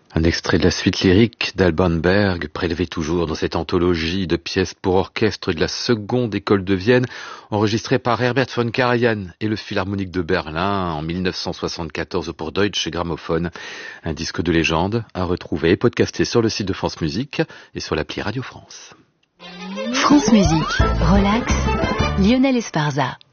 Un extrait de la suite lyrique d'Alban Berg, prélevé toujours dans cette anthologie de pièces pour orchestre de la seconde école de Vienne, enregistrée par Herbert von Karajan et le Philharmonique de Berlin en 1974 pour Deutsche Grammophon. Un disque de légende à retrouver et podcasté sur le site de France Musique et sur l'appli Radio France. France Musique, relax, Lionel Esparza.